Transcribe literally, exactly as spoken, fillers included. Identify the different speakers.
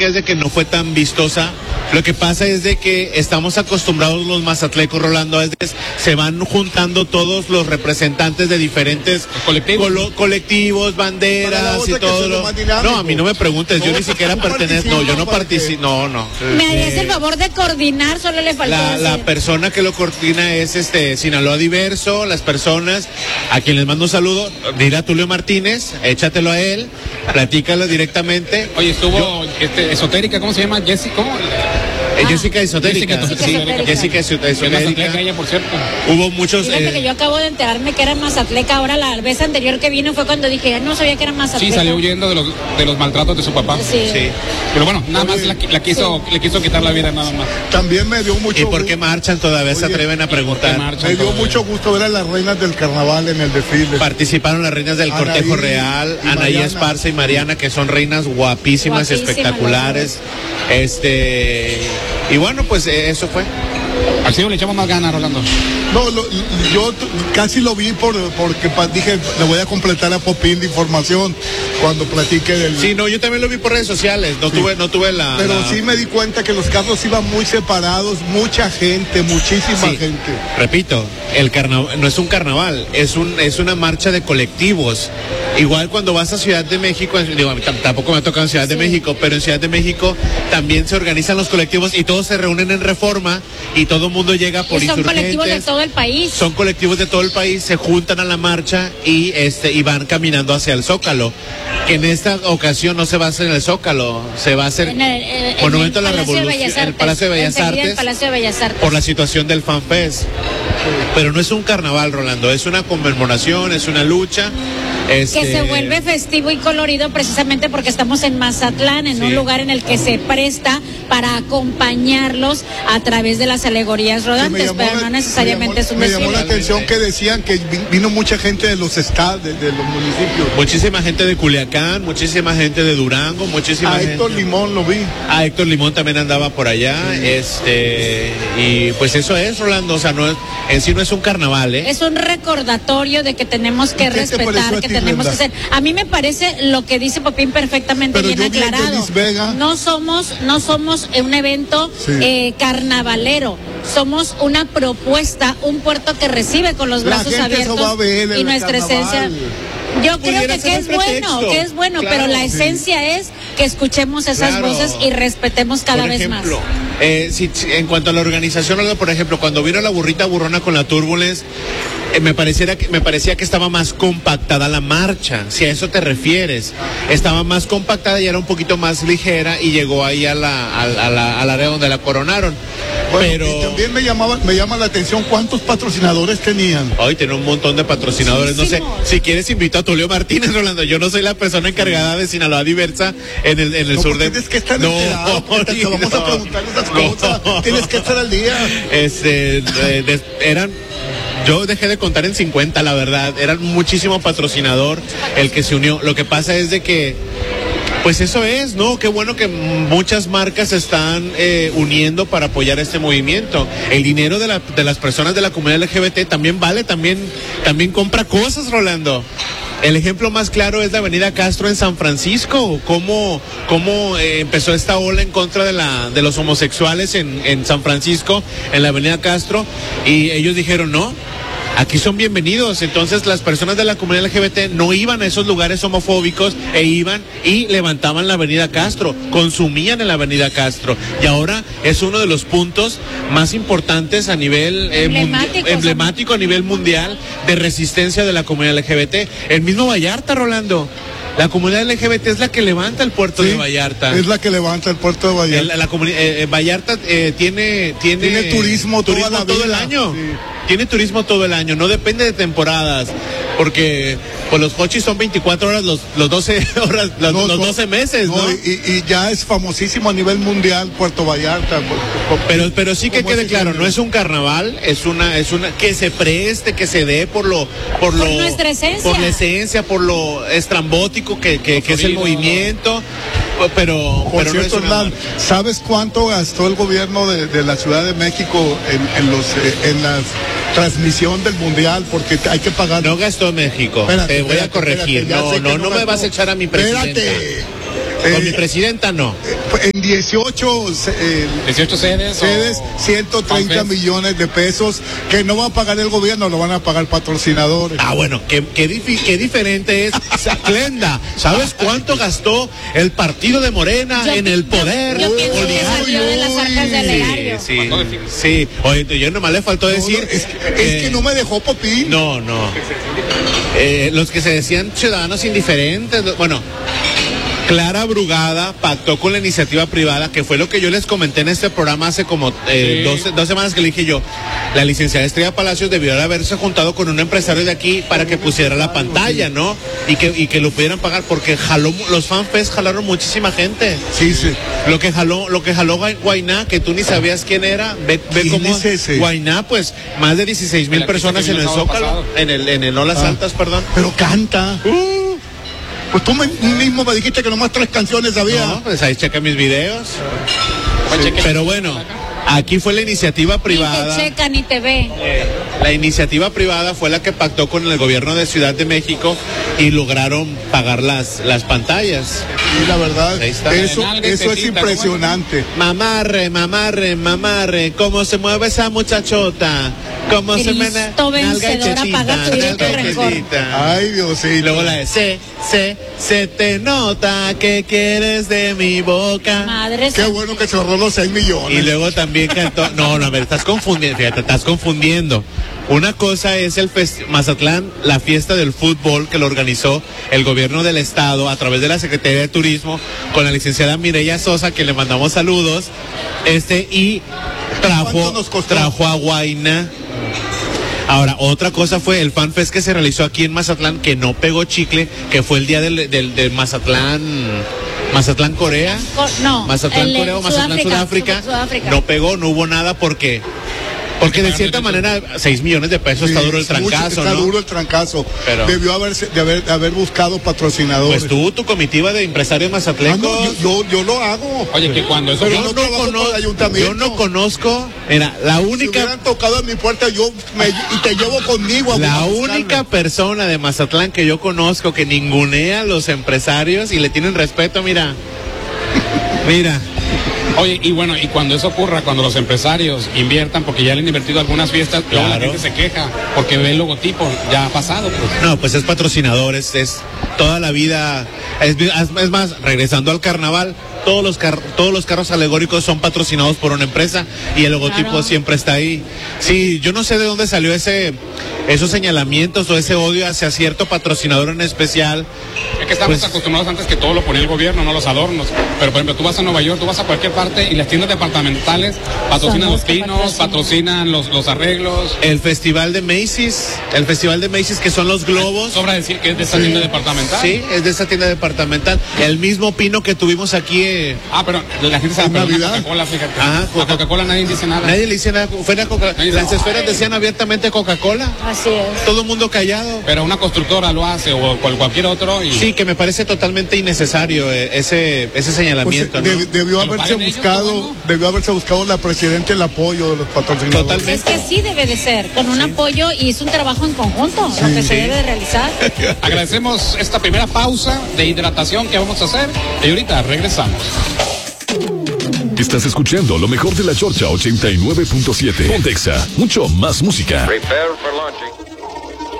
Speaker 1: que es de que no fue tan vistosa. Lo que pasa es de que estamos acostumbrados los mazatlecos, Rolando, a veces se van juntando todos los representantes de diferentes colectivos, colo- colectivos banderas y todo. Lo... No, a mí no me preguntes, no, yo ni siquiera pertenezco, no, yo no participo, no, no.
Speaker 2: Me harías eh, el favor de coordinar, solo le faltó
Speaker 1: la,
Speaker 2: decir.
Speaker 1: La persona que lo coordina es este Sinaloa Diverso, las personas a quien les mando un saludo, dile a Tulio Martínez, échatelo a él, platícalo directamente.
Speaker 3: Oye, estuvo yo, este, esotérica, ¿cómo se llama? Jessica, ¿cómo?
Speaker 1: Eh, Jessica Esotérica.
Speaker 3: Jessica,
Speaker 1: sí,
Speaker 3: esotérica.
Speaker 1: Jessica Esotérica.
Speaker 3: Ella, por cierto.
Speaker 1: Hubo muchos.
Speaker 2: Fíjate
Speaker 1: eh,
Speaker 2: que yo acabo de enterarme que era mazatleca. Ahora la vez anterior que vino fue cuando dije, no sabía que era mazatleca.
Speaker 3: Sí, salió huyendo de los, de los maltratos de su papá.
Speaker 2: Sí.
Speaker 1: sí.
Speaker 3: Pero bueno, nada más la, la quiso, sí. le quiso quitar la vida, nada más.
Speaker 4: También me dio mucho
Speaker 1: ¿Y por qué marchan todavía? Oye, se atreven a preguntar.
Speaker 4: Me dio todavía? mucho gusto ver a las reinas del carnaval en el desfile.
Speaker 1: Participaron las reinas del Anaí, Cortejo Real, Anaí Esparza y Mariana, que son reinas guapísimas, guapísimas espectaculares. Este. Y bueno, pues eh, eso fue.
Speaker 3: Al cielo le echamos más ganas, Rolando.
Speaker 4: No, lo, yo t- casi lo vi por porque pa, dije, le voy a completar a Popín de información cuando platique del...
Speaker 1: Sí, no, yo también lo vi por redes sociales, no sí. tuve no tuve la...
Speaker 4: Pero
Speaker 1: la...
Speaker 4: sí me di cuenta que los carros iban muy separados, mucha gente, muchísima sí. gente.
Speaker 1: Repito, el carnaval no es un carnaval, es un es una marcha de colectivos. Igual cuando vas a Ciudad de México, digo, t- tampoco me ha tocado en Ciudad sí. de México, pero en Ciudad de México también se organizan los colectivos y todos se reúnen en Reforma y todo el mundo llega por
Speaker 2: y son
Speaker 1: insurgentes.
Speaker 2: colectivos de todo el país.
Speaker 1: Son colectivos de todo el país, se juntan a la marcha y este y van caminando hacia el Zócalo. Que en esta ocasión no se va a hacer en el Zócalo, se va a hacer
Speaker 2: en el, eh,
Speaker 1: Monumento
Speaker 2: en el
Speaker 1: a la Revolución, en el Palacio de Bellas Artes,
Speaker 2: el Palacio de Bellas Artes,
Speaker 1: por la situación del FanFest. Pero no es un carnaval, Rolando, es una conmemoración, es una lucha. Este...
Speaker 2: que se vuelve festivo y colorido precisamente porque estamos en Mazatlán, en sí. un lugar en el que se presta para acompañarlos a través de las alegorías rodantes, sí, pero no necesariamente
Speaker 4: llamó,
Speaker 2: es un
Speaker 4: me
Speaker 2: desfile.
Speaker 4: Me llamó la atención que decían que vino mucha gente de los estados, de, de los municipios.
Speaker 1: Muchísima gente de Culiacán, muchísima gente de Durango, muchísima
Speaker 4: a
Speaker 1: gente.
Speaker 4: A Héctor Limón lo vi.
Speaker 1: A Héctor Limón también andaba por allá, sí. este, y pues eso es, Rolando, o sea, no es, en sí no es un carnaval, ¿eh?
Speaker 2: Es un recordatorio de que tenemos que respetar, que tenemos que ser. A mí me parece lo que dice Popín perfectamente
Speaker 4: Pero
Speaker 2: bien aclarado. No somos, no somos un evento sí. eh, carnavalero. Somos una propuesta, un puerto que recibe con los
Speaker 4: la
Speaker 2: brazos abiertos y nuestra carnaval. esencia. Yo creo que, que es bueno, que es bueno, claro, pero la esencia sí. es que escuchemos esas claro. voces y respetemos cada
Speaker 1: por
Speaker 2: vez
Speaker 1: ejemplo,
Speaker 2: más.
Speaker 1: Eh, si, en cuanto a la organización, por ejemplo, cuando vino la burrita burrona con la Turbulence, eh, me pareciera que me parecía que estaba más compactada la marcha, si a eso te refieres. Estaba más compactada y era un poquito más ligera y llegó ahí a la, a, a la, al área donde la coronaron.
Speaker 4: Bueno,
Speaker 1: pero
Speaker 4: y también me llamaba, me llama la atención cuántos patrocinadores tenían.
Speaker 1: Hoy tiene un montón de patrocinadores.
Speaker 2: Muchísimo.
Speaker 1: No sé, si quieres invito a Tulio Martínez, Rolando. Yo no soy la persona encargada de Sinaloa Diversa en el, en el
Speaker 4: no,
Speaker 1: sur de.
Speaker 4: Tienes que estar
Speaker 1: no,
Speaker 4: enterado, te, te vamos
Speaker 1: no,
Speaker 4: a preguntar esas
Speaker 1: no,
Speaker 4: cosas. Tienes que estar al día.
Speaker 1: Este, de, de, eran. Yo dejé de contar en cincuenta, la verdad. Era muchísimo patrocinador el que se unió. Lo que pasa es de que. Pues eso es, ¿no? Qué bueno que muchas marcas se están eh, uniendo para apoyar este movimiento. El dinero de, la, de las personas de la comunidad L G B T también vale, también, también compra cosas, Rolando. El ejemplo más claro es la Avenida Castro en San Francisco. Cómo, cómo eh, empezó esta ola en contra de, la, de los homosexuales en, en San Francisco, en la Avenida Castro, y ellos dijeron, no, aquí son bienvenidos. Entonces las personas de la comunidad L G B T no iban a esos lugares homofóbicos e iban y levantaban la Avenida Castro, consumían en la Avenida Castro, y ahora es uno de los puntos más importantes a nivel eh, mundi- emblemático a nivel mundial de resistencia de la comunidad L G B T. El mismo Vallarta, Rolando. La comunidad L G B T es la que levanta el puerto sí, de Vallarta.
Speaker 4: Es la que levanta el puerto de Vallarta.
Speaker 1: El, la comuni- eh, Vallarta eh, tiene, tiene
Speaker 4: tiene turismo,
Speaker 1: turismo
Speaker 4: toda la
Speaker 1: todo
Speaker 4: vida.
Speaker 1: el año.
Speaker 4: Sí.
Speaker 1: Tiene turismo todo el año, no depende de temporadas, porque pues los Hochis son veinticuatro horas, los, los doce horas, los,
Speaker 4: no,
Speaker 1: los
Speaker 4: no,
Speaker 1: doce meses, ¿no?
Speaker 4: no y, y ya es famosísimo a nivel mundial Puerto Vallarta. Por, por,
Speaker 1: pero, pero sí que quede claro, no es un carnaval, es una, es una, que se preste, que se dé por lo, por,
Speaker 2: por
Speaker 1: lo,
Speaker 2: nuestra esencia,
Speaker 1: por la esencia, por lo estrambótico que, que, que es el movimiento. Pero,
Speaker 4: por
Speaker 1: pero
Speaker 4: cierto,
Speaker 1: no
Speaker 4: Hernán, ¿sabes cuánto gastó el gobierno de, de la Ciudad de México en, en los eh, en la transmisión del mundial? Porque hay que pagar.
Speaker 1: No gastó México. Espérate, te voy espérate, a corregir. Espérate, no, no, no, no me vas a echar a mi presidenta.
Speaker 4: Espérate.
Speaker 1: Con
Speaker 4: Eh,
Speaker 1: mi presidenta no.
Speaker 4: En dieciocho, eh,
Speaker 3: dieciocho sedes.
Speaker 4: sedes,
Speaker 3: o...
Speaker 4: ciento treinta
Speaker 3: Fanfest.
Speaker 4: millones de pesos que no va a pagar el gobierno, lo van a pagar patrocinadores.
Speaker 1: Ah, bueno, qué, qué, difi- qué diferente es Glenda. ¿Sabes cuánto gastó el partido de Morena
Speaker 2: Yo-
Speaker 1: en el
Speaker 2: yo-
Speaker 1: poder?
Speaker 2: Yo, pienso que
Speaker 1: oligarca?
Speaker 2: salió de las arcas del erario.
Speaker 1: Sí, sí, sí. Oye, yo nomás le faltó decir.
Speaker 4: No, no, es, que, es
Speaker 1: eh,
Speaker 4: que no me dejó Popín.
Speaker 1: No, no. Eh, los que se decían ciudadanos indiferentes, lo- bueno. Clara Brugada pactó con la iniciativa privada, que fue lo que yo les comenté en este programa hace como eh,
Speaker 3: Sí.
Speaker 1: dos, dos semanas que le dije yo. La licenciada Estrella Palacios debió de haberse juntado con un empresario de aquí para que pusiera la pantalla, ¿no? Y que, y que lo pudieran pagar, porque jaló, mu- los fanfest jalaron muchísima gente.
Speaker 4: Sí, sí.
Speaker 1: Lo que jaló, lo que jaló Guay- Guainá, que tú ni sabías quién era, ve, ve
Speaker 4: ¿Quién
Speaker 1: cómo
Speaker 4: es ese?
Speaker 1: Guainá, pues más de dieciséis mil
Speaker 3: El artista
Speaker 1: personas
Speaker 3: que
Speaker 1: en
Speaker 3: vino
Speaker 1: el
Speaker 3: el sábado
Speaker 1: Zócalo,
Speaker 3: pasado.
Speaker 1: en el, en el Olas
Speaker 4: Ah.
Speaker 1: Altas, perdón.
Speaker 4: Pero canta.
Speaker 1: Uh,
Speaker 4: Pues tú me- mismo me dijiste que nomás tres canciones había.
Speaker 1: no, pues ahí checa mis videos.
Speaker 3: Pues cheque-
Speaker 1: Pero bueno, aquí fue la iniciativa
Speaker 2: Ni te
Speaker 1: privada.
Speaker 2: checa ni te ve.
Speaker 1: La iniciativa privada fue la que pactó con el gobierno de Ciudad de México y lograron pagar las, las pantallas.
Speaker 4: Y la verdad,
Speaker 1: Ahí está.
Speaker 4: eso,
Speaker 3: Nalga y
Speaker 4: eso es
Speaker 3: tetita,
Speaker 4: impresionante.
Speaker 1: Mamarre, mamarre, mamarre, cómo se mueve esa muchachota, cómo se me
Speaker 2: Cristo vencedor, apaga tu ira y tu rencor.
Speaker 4: Ay, Dios, sí.
Speaker 1: Y luego la de se, se, se te nota que quieres de mi boca.
Speaker 2: Madre
Speaker 4: Qué
Speaker 2: santa.
Speaker 4: bueno que se ahorró los seis millones.
Speaker 1: Y luego también cantó, no, no, a ver, estás confundiendo, fíjate, estás confundiendo. Una cosa es el festi- Mazatlán, la fiesta del fútbol que lo organizó el gobierno del estado a través de la Secretaría de Turismo con la licenciada Mireya Sosa, que le mandamos saludos, este, y trajo,
Speaker 4: ¿Cuánto nos costó?
Speaker 1: trajo a Guainá. Ahora, otra cosa fue el FanFest que se realizó aquí en Mazatlán, que no pegó chicle, que fue el día del, del, del Mazatlán, Mazatlán Corea.
Speaker 2: Co- no,
Speaker 1: Mazatlán
Speaker 2: el-
Speaker 1: Corea o Mazatlán
Speaker 2: Sudáfrica,
Speaker 1: Sudáfrica,
Speaker 2: Sudáfrica.
Speaker 1: no pegó, no hubo nada porque porque de cierta manera seis millones de pesos
Speaker 4: Sí,
Speaker 1: está duro el
Speaker 4: es mucho,
Speaker 1: trancazo,
Speaker 4: está
Speaker 1: ¿no?
Speaker 4: duro el trancazo.
Speaker 1: Pero-
Speaker 4: Debió haberse, de haber, de haber buscado patrocinadores.
Speaker 1: Pues tú, tu comitiva de empresarios
Speaker 4: Ah,
Speaker 1: mazatlecos.
Speaker 4: no, yo, yo, yo lo hago.
Speaker 3: Oye, que cuando eso
Speaker 4: Pero
Speaker 1: yo
Speaker 4: no
Speaker 1: no,
Speaker 4: trabajo con el
Speaker 1: conozco,
Speaker 4: ayuntamiento.
Speaker 1: yo no conozco, era la
Speaker 4: Si
Speaker 1: única
Speaker 4: hubieran tocado en mi puerta, yo me, y te llevo conmigo. A
Speaker 1: la
Speaker 4: a buscarme.
Speaker 1: única persona de Mazatlán que yo conozco que ningunea a los empresarios y le tienen respeto, mira. Mira.
Speaker 3: Oye, y bueno, y cuando eso ocurra, cuando los empresarios inviertan, porque ya le han invertido algunas fiestas, luego la
Speaker 1: Claro.
Speaker 3: gente se queja, porque ve el logotipo, ya ha pasado, pues.
Speaker 1: No, pues es patrocinador, es, es toda la vida. Es, es más, regresando al carnaval, todos los car- todos los carros alegóricos son patrocinados por una empresa y el logotipo
Speaker 2: Claro.
Speaker 1: siempre está ahí. Sí, yo no sé de dónde salió ese esos señalamientos o ese odio hacia cierto patrocinador en especial.
Speaker 3: Es que estamos
Speaker 1: Pues-
Speaker 3: acostumbrados antes que todo lo ponía el gobierno, no los adornos. Pero por ejemplo, tú vas a Nueva York, tú vas a cualquier parte y las tiendas departamentales patrocinan
Speaker 2: Son
Speaker 3: los
Speaker 2: los que
Speaker 3: pinos,
Speaker 2: patrocinan.
Speaker 3: patrocinan los, los arreglos.
Speaker 1: El festival de Macy's, el festival de Macy's que son los globos.
Speaker 3: Sobra decir que es de esta tienda departamental.
Speaker 1: Sí, es de esa tienda departamental. El mismo pino que tuvimos aquí. eh,
Speaker 3: Ah, pero la gente se la
Speaker 4: ¿En
Speaker 3: perdona a
Speaker 4: Navidad?
Speaker 3: Coca-Cola, fíjate.
Speaker 1: Ajá,
Speaker 3: a
Speaker 1: Coca-
Speaker 3: Coca-Cola nadie dice nada.
Speaker 1: Nadie le dice nada. Fuera Coca-
Speaker 3: Nadie
Speaker 1: Las
Speaker 3: dice,
Speaker 1: esferas
Speaker 3: "Ay".
Speaker 1: decían abiertamente Coca-Cola.
Speaker 2: Así es.
Speaker 1: Todo el mundo callado.
Speaker 3: Pero una constructora lo hace o cual- cualquier otro y
Speaker 1: Sí, que me parece totalmente innecesario eh, ese ese
Speaker 4: Pues,
Speaker 1: señalamiento, ¿no?
Speaker 4: deb- debió
Speaker 3: Que lo
Speaker 4: haberse
Speaker 3: paguen ellos,
Speaker 4: buscado,
Speaker 3: ¿cómo no?
Speaker 4: debió haberse buscado la presidenta el apoyo de los patrocinadores.
Speaker 1: Totalmente.
Speaker 2: Es que sí debe de ser, con un apoyo y es un trabajo en conjunto, lo que se
Speaker 1: sí.
Speaker 2: debe de realizar.
Speaker 3: agradecemos esta primera pausa de hidratación que vamos a hacer y ahorita regresamos.
Speaker 5: Estás escuchando lo mejor de la Chorcha ochenta y nueve punto siete. Pontexa, mucho más música.
Speaker 6: Prepare for launching.